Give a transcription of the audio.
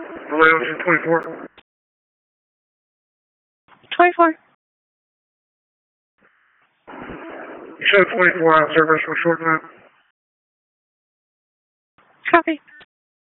Relay Ocean 24. 24. You show 24 out service for short map. Copy.